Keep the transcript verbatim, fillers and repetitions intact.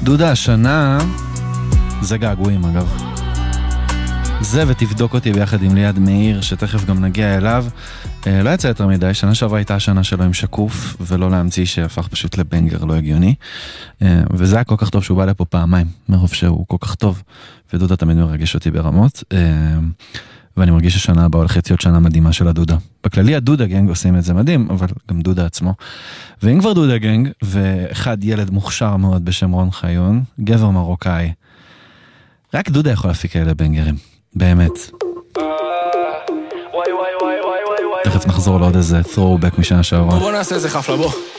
דודה השנה, זה געגועים אגב. זה ותבדוק אותי ביחד עם ליד מאיר, שתכף גם נגיע אליו. לא יצא יותר מדי, שנה שעברה הייתה השנה שלו עם שקוף, ולא להמציא שהפך פשוט לבנגר לא הגיוני. וזה היה כל כך טוב שהוא בא לפה פעמיים, מרוב שהוא כל כך טוב, ודודה תמיד מרגש אותי ברמות. ואני מרגיש ששנה הבאה הולכת להיות שנה מדהימה של הדודה. בכללי הדודה גנג עושים את זה מדהים, אבל גם דודה עצמו. ואם כבר דודה גנג, ואחד ילד מוכשר מאוד בשם רון חיון, גבר מרוקאי, רק דודה יכול להפיק כאלה בנגרים. באמת. תכף נחזור לעוד איזה throwback משנה שעברה. בוא נעשה איזה חפלה, בוא.